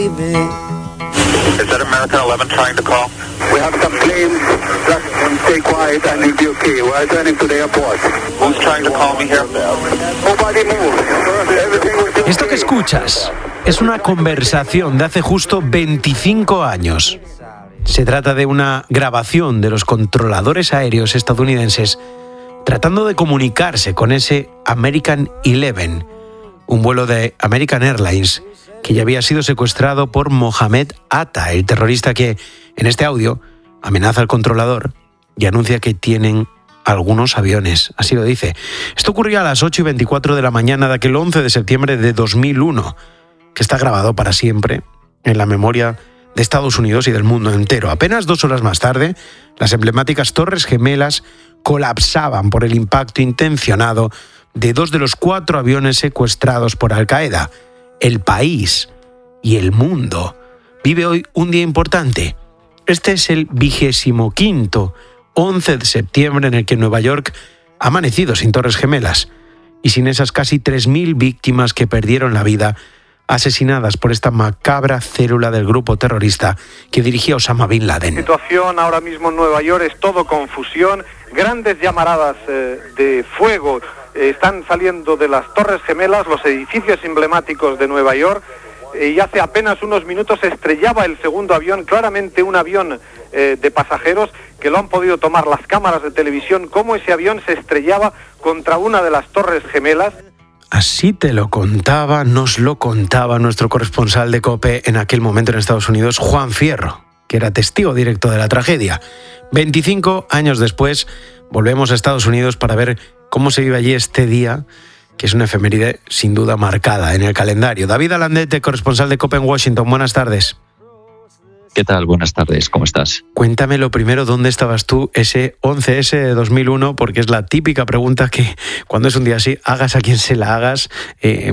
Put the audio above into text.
Is that American 11 trying to call? We have some planes. Just stay quiet and you'll be okay. We're turning to the airport. Who's trying to call me here? Nobody move. Everything was okay. Esto que escuchas es una conversación de hace justo 25 años. Se trata de una grabación de los controladores aéreos estadounidenses tratando de comunicarse con ese American 11, un vuelo de American Airlines que ya había sido secuestrado por Mohamed Atta, el terrorista que, en este audio, amenaza al controlador y anuncia que tienen algunos aviones. Así lo dice. Esto ocurrió a las 8:24 de la mañana de aquel 11 de septiembre de 2001, que está grabado para siempre en la memoria de Estados Unidos y del mundo entero. Apenas 2 horas más tarde, las emblemáticas Torres Gemelas colapsaban por el impacto intencionado de 2 de los 4 aviones secuestrados por Al-Qaeda. El país y el mundo vive hoy un día importante. Este es el 25º 11 de septiembre en el que Nueva York ha amanecido sin Torres Gemelas y sin esas casi 3.000 víctimas que perdieron la vida asesinadas por esta macabra célula del grupo terrorista que dirigía Osama Bin Laden. La situación ahora mismo en Nueva York es todo confusión, grandes llamaradas de fuego están saliendo de las Torres Gemelas, los edificios emblemáticos de Nueva York, y hace apenas unos minutos se estrellaba el segundo avión, claramente un avión de pasajeros, que lo han podido tomar las cámaras de televisión, cómo ese avión se estrellaba contra una de las Torres Gemelas. Así te lo contaba, nos lo contaba nuestro corresponsal de COPE en aquel momento en Estados Unidos, Juan Fierro, que era testigo directo de la tragedia. 25 años después, volvemos a Estados Unidos para ver cómo se vive allí este día, que es una efeméride sin duda marcada en el calendario. David Alandete, corresponsal de COPE en Washington, buenas tardes. ¿Qué tal? Buenas tardes, ¿cómo estás? Cuéntame lo primero, ¿dónde estabas tú ese 11S de 2001? Porque es la típica pregunta que cuando es un día así, hagas a quien se la hagas,